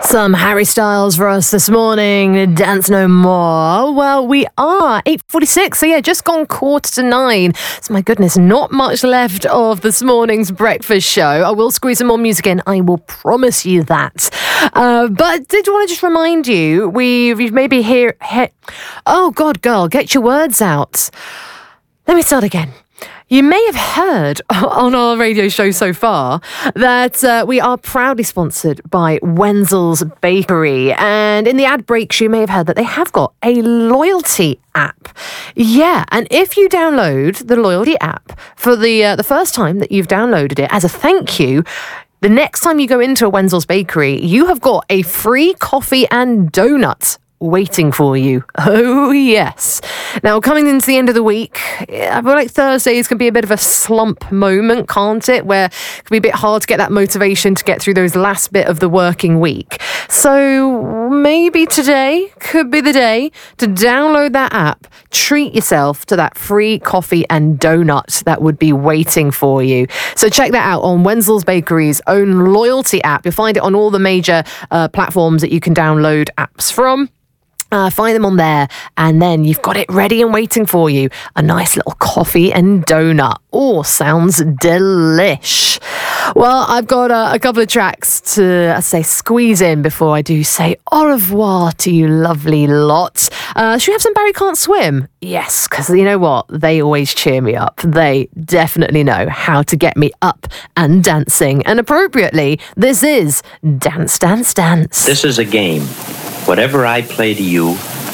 Some Harry Styles for us this morning. Dance no more. Well, we are 8:46, so yeah, just gone 8:45. So my goodness, not much left of this morning's breakfast show. I will squeeze some more music in, I will promise you that. But did want to just remind you, we've maybe oh God, girl, get your words out. Let me start again. You may have heard on our radio show so far that we are proudly sponsored by Wenzel's Bakery. And in the ad breaks, you may have heard that they have got a loyalty app. Yeah, and if you download the loyalty app for the first time that you've downloaded it as a thank you, the next time you go into a Wenzel's Bakery, you have got a free coffee and donut waiting for you. Oh, yes. Now, coming into the end of the week, I feel like Thursdays can be a bit of a slump moment, can't it? Where it can be a bit hard to get that motivation to get through those last bit of the working week. So maybe today could be the day to download that app, treat yourself to that free coffee and donut that would be waiting for you. So check that out on Wenzel's Bakery's own loyalty app. You'll find it on all the major platforms that you can download apps from. Find them on there, and then you've got it ready and waiting for you. A nice little coffee and donut. Oh, sounds delish. Well, I've got a couple of tracks to, squeeze in before I do say au revoir to you lovely lot. Should we have some Barry Can't Swim? Yes, because you know what? They always cheer me up. They definitely know how to get me up and dancing. And appropriately, this is Dance, Dance, Dance. This is a game. Whatever I play to you,